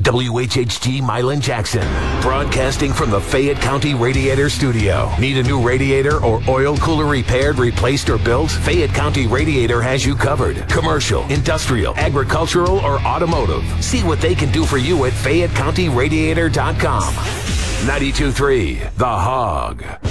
WHHG Milan Jackson, broadcasting from the Fayette County Radiator Studio. Need a new radiator or oil cooler repaired, replaced, or built? Fayette County Radiator has you covered. Commercial, industrial, agricultural, or automotive. See what they can do for you at FayetteCountyRadiator.com. 92.3 The Hog.